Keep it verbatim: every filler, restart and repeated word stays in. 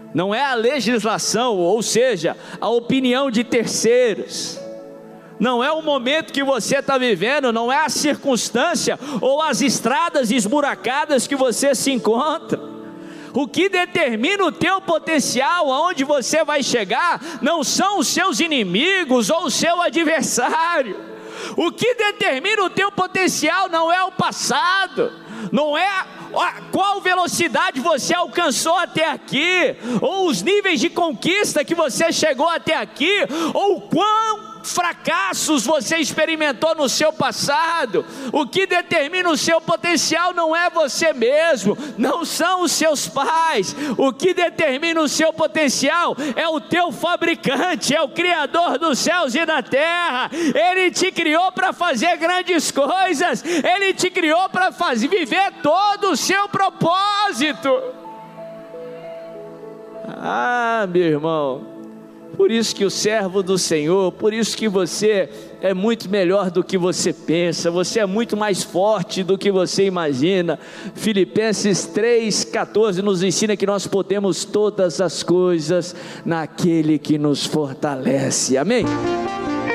não é a legislação, ou seja, a opinião de terceiros, não é o momento que você está vivendo, não é a circunstância ou as estradas esburacadas que você se encontra. O que determina o teu potencial, aonde você vai chegar, não são os seus inimigos ou o seu adversário. O que determina o teu potencial não é o passado, não é a qual velocidade você alcançou até aqui, ou os níveis de conquista que você chegou até aqui, ou quão fracassos você experimentou no seu passado. O que determina o seu potencial não é você mesmo, não são os seus pais. O que determina o seu potencial é o teu fabricante, é o Criador dos céus e da terra. Ele te criou para fazer grandes coisas, Ele te criou para fazer, viver todo o seu propósito. Ah, meu irmão, por isso que o servo do Senhor, por isso que você é muito melhor do que você pensa, você é muito mais forte do que você imagina. Filipenses três, catorze nos ensina que nós podemos todas as coisas naquele que nos fortalece, amém?